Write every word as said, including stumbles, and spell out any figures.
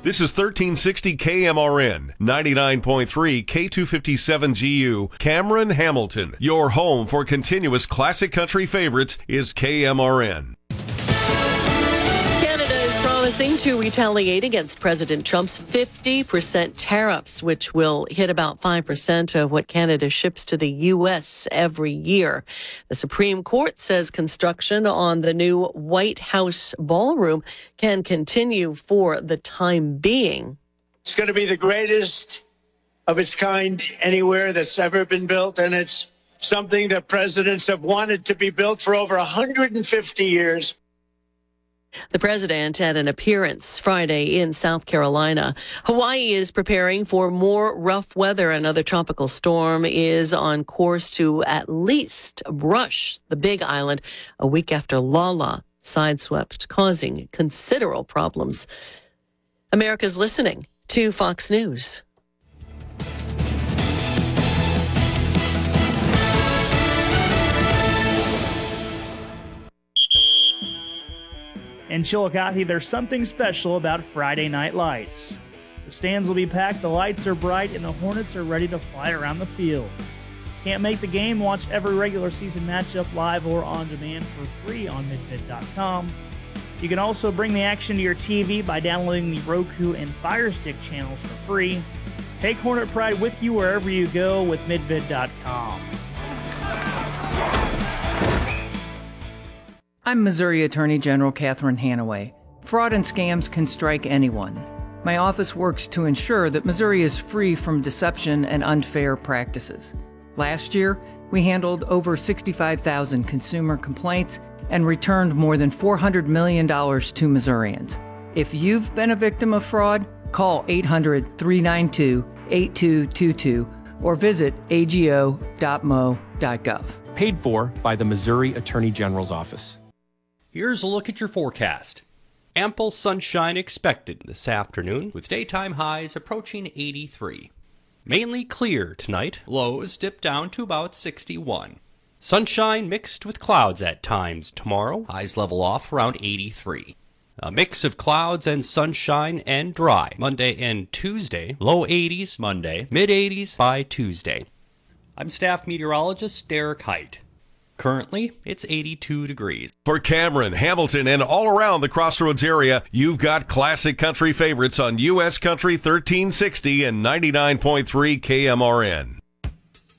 This is thirteen sixty K M R N, ninety-nine point three K two fifty-seven G U, Cameron, Hamilton. Your home for continuous classic country favorites is K M R N. Canada is promising to retaliate against President Trump's fifty percent tariffs, which will hit about five percent of what Canada ships to the U S every year. The Supreme Court says construction on the new White House ballroom can continue for the time being. It's going to be the greatest of its kind anywhere that's ever been built, and it's something that presidents have wanted to be built for over one hundred fifty years. The president had an appearance Friday in South Carolina. Hawaii is preparing for more rough weather. Another tropical storm is on course to at least brush the Big Island a week after Lala sideswept, causing considerable problems. America's listening to Fox News. In Chillicothe, there's something special about Friday Night Lights. The stands will be packed, the lights are bright, and the Hornets are ready to fly around the field. Can't make the game? Watch every regular season matchup live or on demand for free on midvid dot com. You can also bring the action to your T V by downloading the Roku and Fire Stick channels for free. Take Hornet Pride with you wherever you go with midvid dot com. I'm Missouri Attorney General Catherine Hanaway. Fraud and scams can strike anyone. My office works to ensure that Missouri is free from deception and unfair practices. Last year, we handled over sixty-five thousand consumer complaints and returned more than four hundred million dollars to Missourians. If you've been a victim of fraud, call eight hundred, three nine two, eight two two two or visit a g o dot m o dot gov. Paid for by the Missouri Attorney General's Office. Here's a look at your forecast. Ample sunshine expected this afternoon, with daytime highs approaching eighty-three. Mainly clear tonight, lows dip down to about sixty-one. Sunshine mixed with clouds at times tomorrow, highs level off around eighty-three. A mix of clouds and sunshine and dry Monday and Tuesday, low eighties Monday, mid eighties by Tuesday. I'm staff meteorologist Derek Height. Currently, it's eighty-two degrees. For Cameron, Hamilton, and all around the Crossroads area, you've got classic country favorites on U S Country thirteen sixty and ninety-nine point three K M R N.